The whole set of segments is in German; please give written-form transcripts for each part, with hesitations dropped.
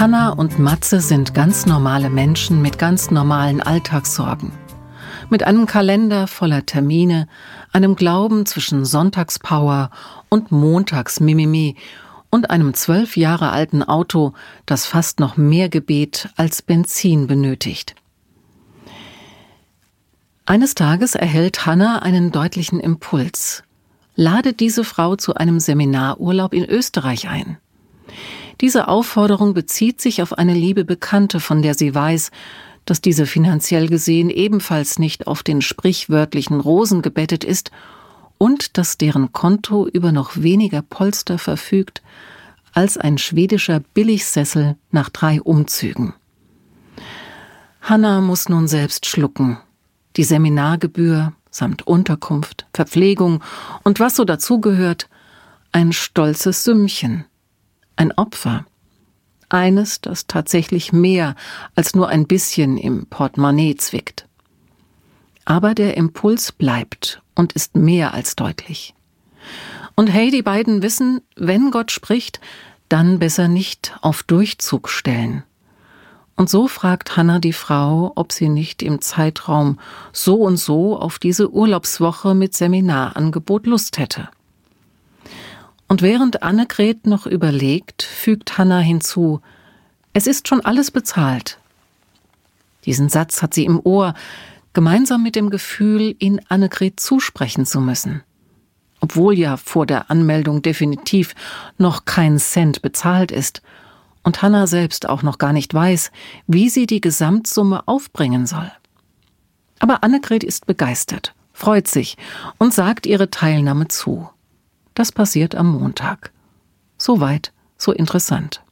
Hanna und Matze sind ganz normale Menschen mit ganz normalen Alltagssorgen. Mit einem Kalender voller Termine, einem Glauben zwischen Sonntagspower und Montagsmimimi und einem 12 Jahre alten Auto, das fast noch mehr Gebet als Benzin benötigt. Eines Tages erhält Hanna einen deutlichen Impuls. Lade diese Frau zu einem Seminarurlaub in Österreich ein. Diese Aufforderung bezieht sich auf eine liebe Bekannte, von der sie weiß, dass diese finanziell gesehen ebenfalls nicht auf den sprichwörtlichen Rosen gebettet ist und dass deren Konto über noch weniger Polster verfügt als ein schwedischer Billigsessel nach 3 Umzügen. Hanna muss nun selbst schlucken. Die Seminargebühr samt Unterkunft, Verpflegung und was so dazugehört, ein stolzes Sümmchen. Ein Opfer. Eines, das tatsächlich mehr als nur ein bisschen im Portemonnaie zwickt. Aber der Impuls bleibt und ist mehr als deutlich. Und hey, die beiden wissen, wenn Gott spricht, dann besser nicht auf Durchzug stellen. Und so fragt Hanna die Frau, ob sie nicht im Zeitraum so und so auf diese Urlaubswoche mit Seminarangebot Lust hätte. Und während Annegret noch überlegt, fügt Hanna hinzu: Es ist schon alles bezahlt. Diesen Satz hat sie im Ohr, gemeinsam mit dem Gefühl, ihn Annegret zusprechen zu müssen. Obwohl ja vor der Anmeldung definitiv noch kein Cent bezahlt ist und Hanna selbst auch noch gar nicht weiß, wie sie die Gesamtsumme aufbringen soll. Aber Annegret ist begeistert, freut sich und sagt ihre Teilnahme zu. Das passiert am Montag. Soweit, so interessant.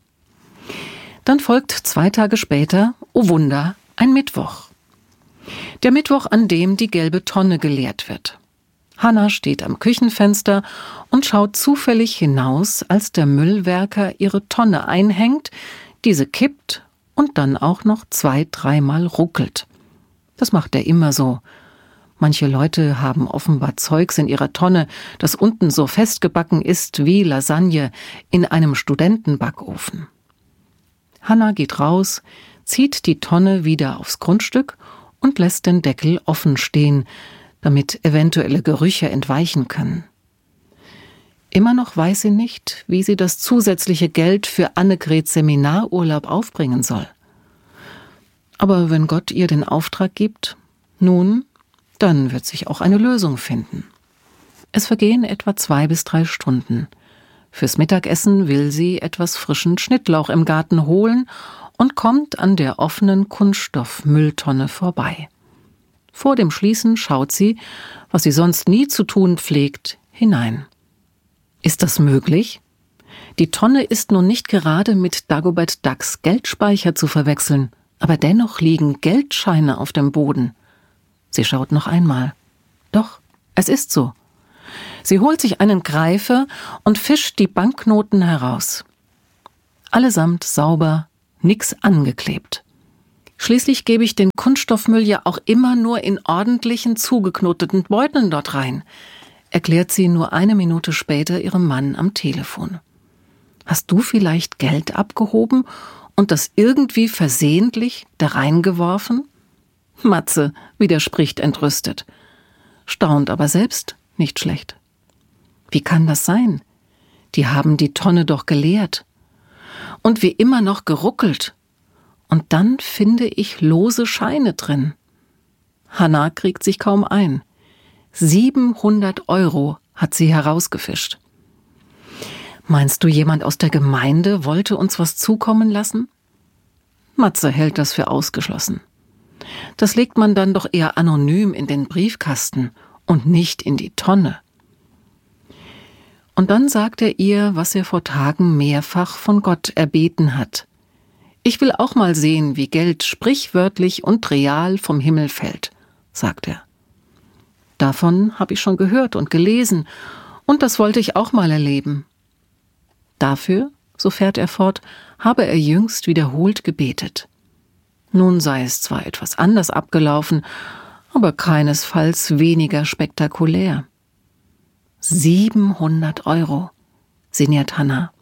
Dann folgt 2 Tage später, oh Wunder, ein Mittwoch. Der Mittwoch, an dem die gelbe Tonne geleert wird. Hanna steht am Küchenfenster und schaut zufällig hinaus, als der Müllwerker ihre Tonne einhängt, diese kippt und dann auch noch 2-3 Mal ruckelt. Das macht er immer so. Manche Leute haben offenbar Zeugs in ihrer Tonne, das unten so festgebacken ist wie Lasagne in einem Studentenbackofen. Hanna geht raus, zieht die Tonne wieder aufs Grundstück und lässt den Deckel offen stehen, damit eventuelle Gerüche entweichen können. Immer noch weiß sie nicht, wie sie das zusätzliche Geld für Annegrets Seminarurlaub aufbringen soll. Aber wenn Gott ihr den Auftrag gibt, nun, dann wird sich auch eine Lösung finden. Es vergehen etwa 2 bis 3 Stunden. Fürs Mittagessen will sie etwas frischen Schnittlauch im Garten holen und kommt an der offenen Kunststoffmülltonne vorbei. Vor dem Schließen schaut sie, was sie sonst nie zu tun pflegt, hinein. Ist das möglich? Die Tonne ist nun nicht gerade mit Dagobert Ducks Geldspeicher zu verwechseln, aber dennoch liegen Geldscheine auf dem Boden. Sie schaut noch einmal. Doch, es ist so. Sie holt sich einen Greifer und fischt die Banknoten heraus. Allesamt sauber, nix angeklebt. Schließlich gebe ich den Kunststoffmüll ja auch immer nur in ordentlichen, zugeknoteten Beuteln dort rein, erklärt sie nur 1 Minute später ihrem Mann am Telefon. Hast du vielleicht Geld abgehoben und das irgendwie versehentlich da reingeworfen? Matze widerspricht entrüstet, staunt aber selbst nicht schlecht. Wie kann das sein? Die haben die Tonne doch geleert. Und wie immer noch geruckelt. Und dann finde ich lose Scheine drin. Hanna kriegt sich kaum ein. 700 € hat sie herausgefischt. Meinst du, jemand aus der Gemeinde wollte uns was zukommen lassen? Matze hält das für ausgeschlossen. Das legt man dann doch eher anonym in den Briefkasten und nicht in die Tonne. Und dann sagt er ihr, was er vor Tagen mehrfach von Gott erbeten hat. Ich will auch mal sehen, wie Geld sprichwörtlich und real vom Himmel fällt, sagt er. Davon habe ich schon gehört und gelesen, und das wollte ich auch mal erleben. Dafür, so fährt er fort, habe er jüngst wiederholt gebetet. Nun sei es zwar etwas anders abgelaufen, aber keinesfalls weniger spektakulär. 700 €, sinniert Hanna.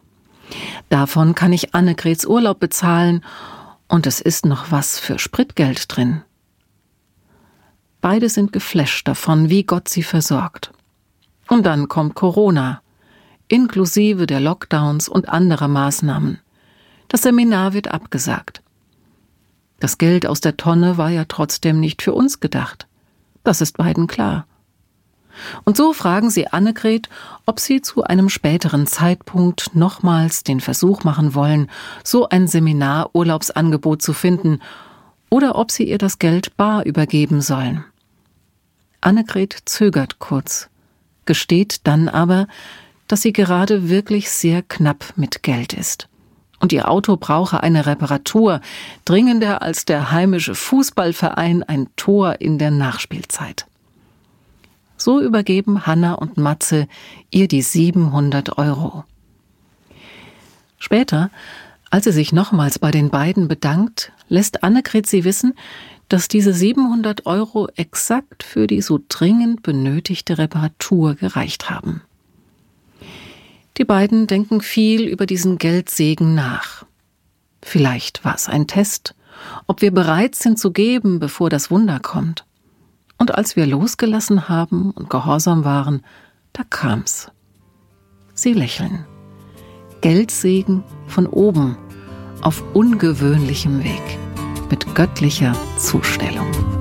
Davon kann ich Annegrets Urlaub bezahlen und es ist noch was für Spritgeld drin. Beide sind geflasht davon, wie Gott sie versorgt. Und dann kommt Corona, inklusive der Lockdowns und anderer Maßnahmen. Das Seminar wird abgesagt. Das Geld aus der Tonne war ja trotzdem nicht für uns gedacht. Das ist beiden klar. Und so fragen sie Annegret, ob sie zu einem späteren Zeitpunkt nochmals den Versuch machen wollen, so ein Seminar-Urlaubsangebot zu finden, oder ob sie ihr das Geld bar übergeben sollen. Annegret zögert kurz, gesteht dann aber, dass sie gerade wirklich sehr knapp mit Geld ist. Und ihr Auto brauche eine Reparatur, dringender als der heimische Fußballverein ein Tor in der Nachspielzeit. So übergeben Hanna und Matze ihr die 700 €. Später, als sie sich nochmals bei den beiden bedankt, lässt Annegret sie wissen, dass diese 700 € exakt für die so dringend benötigte Reparatur gereicht haben. Die beiden denken viel über diesen Geldsegen nach. Vielleicht war es ein Test, ob wir bereit sind zu geben, bevor das Wunder kommt. Und als wir losgelassen haben und gehorsam waren, da kam's. Sie lächeln. Geldsegen von oben, auf ungewöhnlichem Weg, mit göttlicher Zustellung.